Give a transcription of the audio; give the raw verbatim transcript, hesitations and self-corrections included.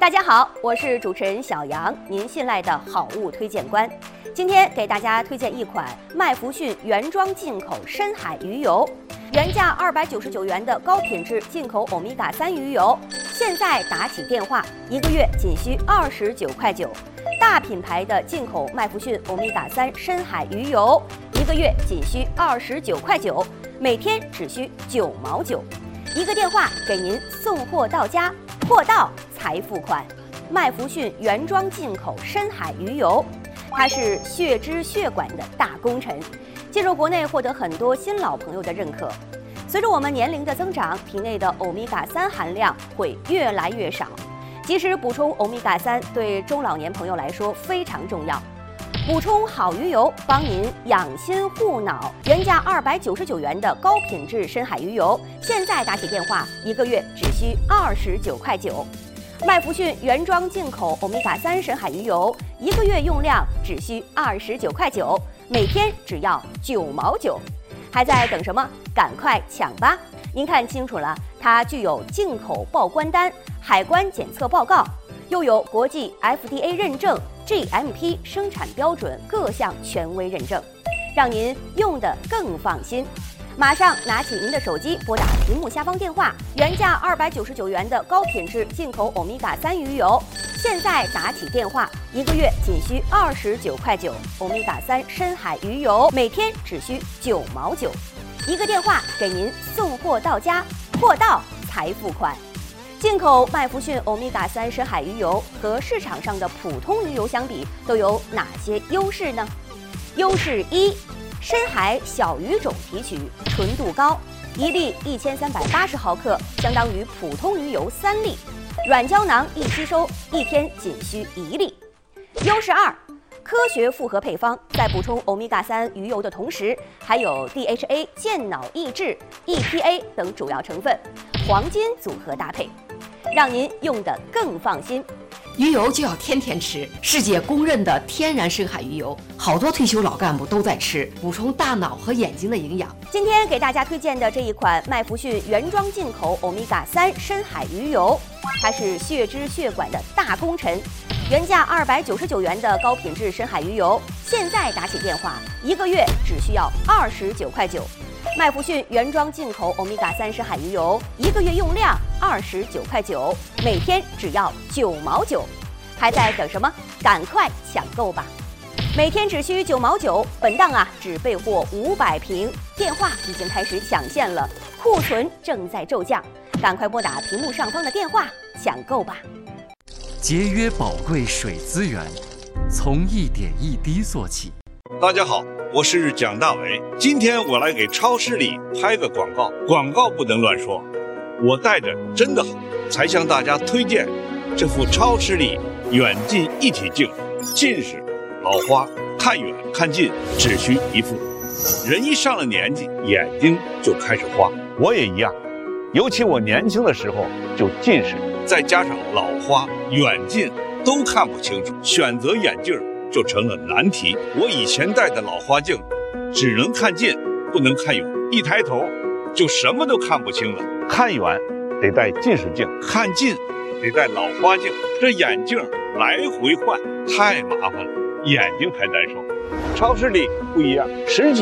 大家好，我是主持人小杨，您信赖的好物推荐官。今天给大家推荐一款麦福逊原装进口深海鱼油，原价二百九十九元的高品质进口欧米伽三鱼油，现在打起电话，一个月仅需二十九块九。大品牌的进口麦福逊欧米伽三深海鱼油，一个月仅需二十九块九，每天只需九毛九。一个电话给您送货到家，货到才付款。麦福逊原装进口深海鱼油，它是血脂血管的大功臣，进入国内获得很多新老朋友的认可。随着我们年龄的增长，体内的欧米伽三含量会越来越少，及时补充欧米伽三对中老年朋友来说非常重要。补充好鱼油，帮您养心护脑。原价二百九十九元的高品质深海鱼油，现在打起电话，一个月只需二十九块九。麦福逊原装进口欧米伽三深海鱼油，一个月用量只需二十九块九，每天只要九毛九。还在等什么？赶快抢吧！您看清楚了，它具有进口报关单、海关检测报告，又有国际 F D A 认证、G M P 生产标准各项权威认证，让您用得更放心。马上拿起您的手机，拨打屏幕下方电话，原价二百九十九元的高品质进口欧米伽三鱼油，现在打起电话，一个月仅需二十九块九。欧米伽三深海鱼油每天只需九毛九，一个电话给您送货到家，货到才付款。进口麦福逊欧米伽三深海鱼油和市场上的普通鱼油相比，都有哪些优势呢？优势一，深海小鱼种提取，纯度高，一粒一千三百八十毫克，相当于普通鱼油三粒，软胶囊易吸收，一天仅需一粒。优势二，科学复合配方，在补充欧米伽三鱼油的同时，还有 D H A 健脑益智、E P A 等主要成分，黄金组合搭配，让您用得更放心。 鱼油就要天天吃，世界公认的天然深海鱼油，好多退休老干部都在吃，补充大脑和眼睛的营养。 今天给大家推荐的这一款麦福逊原装进口欧米伽三深海鱼油，它是血脂血管的大功臣。原价二百九十九元的高品质深海鱼油，现在打起电话，一个月只需要二十九块九。麦福逊原装进口欧米伽三深海鱼油，一个月用量二十九块九，每天只要九毛九。还在等什么？赶快抢购吧！每天只需九毛九，本档啊只备货五百瓶，电话已经开始抢现了，库存正在骤降，赶快拨打屏幕上方的电话抢购吧！ 节约宝贵水资源，从一点一滴做起。 大家好，我是蒋大为，今天我来给超市里拍个广告，广告不能乱说，我带着真的好，才向大家推荐这副超视力远近一体镜，近视、老花、看远看近只需一副。人一上了年纪，眼睛就开始花，我也一样，尤其我年轻的时候就近视，再加上老花，远近都看不清楚，选择眼镜就成了难题。我以前戴的老花镜只能看近，不能看远，一抬头就什么都看不清了。看远得戴近视镜，看近得戴老花镜，这眼镜来回换太麻烦了，眼睛还难受。超视力不一样，十几